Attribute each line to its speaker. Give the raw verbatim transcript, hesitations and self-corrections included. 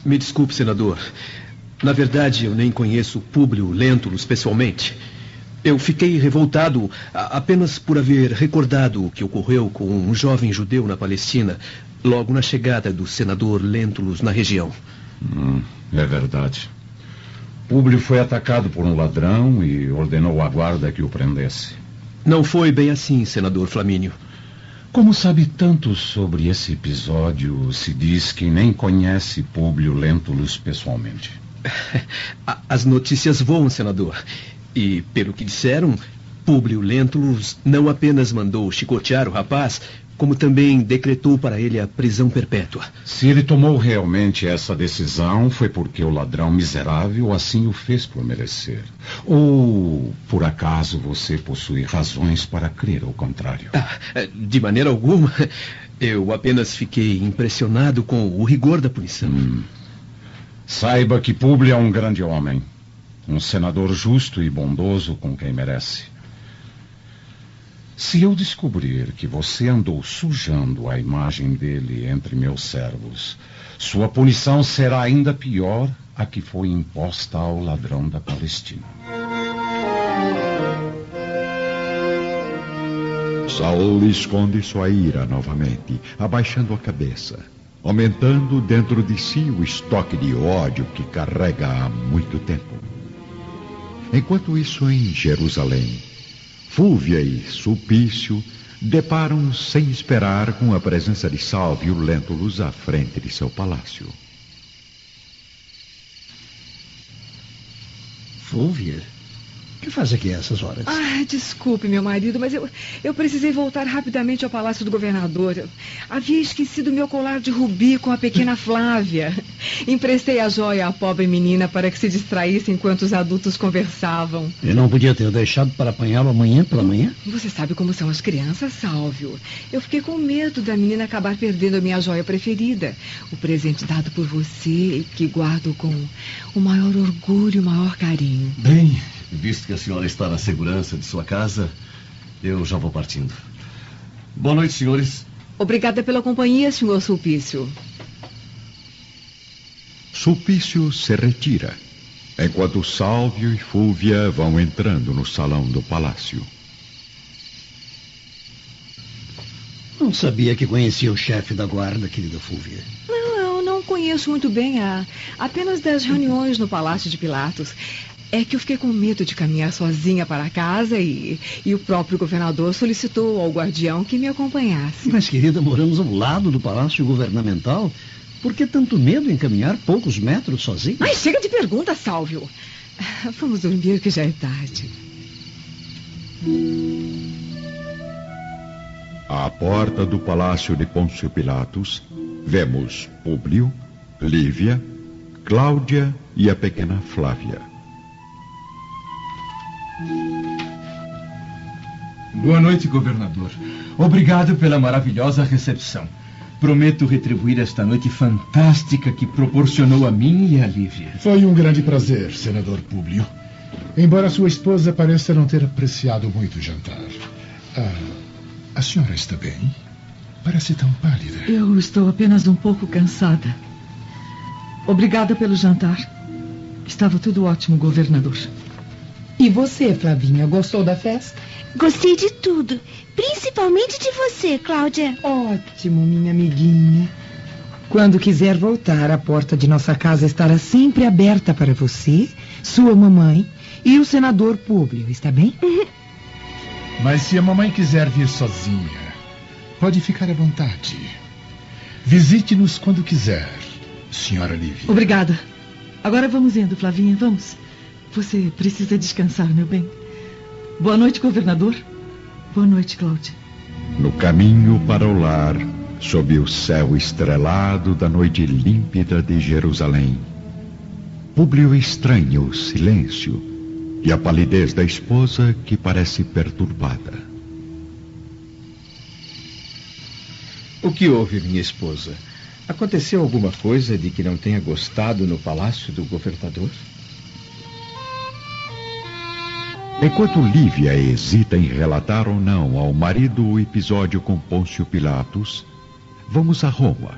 Speaker 1: Me desculpe, senador. Na verdade, eu nem conheço Públio Lentulus pessoalmente. Eu fiquei revoltado apenas por haver recordado o que ocorreu com um jovem judeu na Palestina, logo na chegada do senador Lentulus na região.
Speaker 2: Hum, é verdade. Públio foi atacado por um ladrão e ordenou à guarda que o prendesse.
Speaker 1: Não foi bem assim, senador Flamínio.
Speaker 2: Como sabe tanto sobre esse episódio, se diz que nem conhece Públio Lentulus pessoalmente?
Speaker 1: As notícias voam, senador. E, pelo que disseram, Públio Lentulus não apenas mandou chicotear o rapaz, como também decretou para ele a prisão perpétua.
Speaker 2: Se ele tomou realmente essa decisão, foi porque o ladrão miserável assim o fez por merecer. Ou, por acaso, você possui razões para crer ao contrário?
Speaker 1: Ah, de maneira alguma. Eu apenas fiquei impressionado com o rigor da punição.
Speaker 2: Hum. Saiba que Públio é um grande homem. Um senador justo e bondoso com quem merece. Se eu descobrir que você andou sujando a imagem dele entre meus servos, sua punição será ainda pior a que foi imposta ao ladrão da Palestina.
Speaker 3: Saul esconde sua ira novamente, abaixando a cabeça, aumentando dentro de si o estoque de ódio que carrega há muito tempo. Enquanto isso, em Jerusalém, Fúvia e Sulpício deparam sem esperar com a presença de Salvio Lentulus à frente de seu palácio.
Speaker 4: Fúvia? O que faz aqui a essas horas?
Speaker 5: Ah, desculpe, meu marido, mas eu, eu precisei voltar rapidamente ao palácio do governador. Eu havia esquecido meu colar de rubi com a pequena Flávia. Emprestei a joia à pobre menina para que se distraísse enquanto os adultos conversavam.
Speaker 4: E não podia ter deixado para apanhá-lo amanhã pela manhã?
Speaker 5: Você sabe como são as crianças, Sálvio. Eu fiquei com medo da menina acabar perdendo a minha joia preferida. O presente dado por você, que guardo com o maior orgulho e o maior carinho.
Speaker 6: Bem, visto que a senhora está na segurança de sua casa, eu já vou partindo. Boa noite, senhores.
Speaker 5: Obrigada pela companhia, senhor Sulpício.
Speaker 3: Sulpício se retira, enquanto Sálvio e Fúvia vão entrando no salão do palácio.
Speaker 4: Não sabia que conhecia o chefe da guarda, querida Fúvia.
Speaker 5: Não, eu não conheço muito bem, a, apenas das reuniões no Palácio de Pilatos. É que eu fiquei com medo de caminhar sozinha para casa e, e o próprio governador solicitou ao guardião que me acompanhasse.
Speaker 4: Mas, querida, moramos ao lado do Palácio Governamental. Por que tanto medo em caminhar poucos metros sozinha?
Speaker 5: Ai, chega de perguntas, Sálvio. Vamos dormir que já é tarde.
Speaker 3: À porta do Palácio de Pôncio Pilatos, vemos Públio, Lívia, Cláudia e a pequena Flávia.
Speaker 7: Boa noite, governador. Obrigado pela maravilhosa recepção. Prometo retribuir esta noite fantástica que proporcionou a mim e a Lívia.
Speaker 8: Foi um grande prazer, senador Públio. Embora sua esposa pareça não ter apreciado muito o jantar. Ah, a senhora está bem? Parece tão pálida.
Speaker 9: Eu estou apenas um pouco cansada. Obrigada pelo jantar. Estava tudo ótimo, governador.
Speaker 10: E você, Flavinha, gostou da festa?
Speaker 11: Gostei de tudo, principalmente de você, Cláudia.
Speaker 10: Ótimo, minha amiguinha. Quando quiser voltar, a porta de nossa casa estará sempre aberta para você, sua mamãe e o senador Públio, está bem?
Speaker 11: Uhum.
Speaker 8: Mas se a mamãe quiser vir sozinha, pode ficar à vontade. Visite-nos quando quiser, senhora Lívia.
Speaker 9: Obrigada. Agora vamos indo, Flavinha, vamos. Você precisa descansar, meu bem. Boa noite, governador. Boa noite, Cláudia.
Speaker 3: No caminho para o lar, sob o céu estrelado da noite límpida de Jerusalém, Públio estranha o silêncio e a palidez da esposa que parece perturbada.
Speaker 1: O que houve, minha esposa? Aconteceu alguma coisa de que não tenha gostado no palácio do governador?
Speaker 3: Enquanto Lívia hesita em relatar ou não ao marido o episódio com Pôncio Pilatos, vamos a Roma,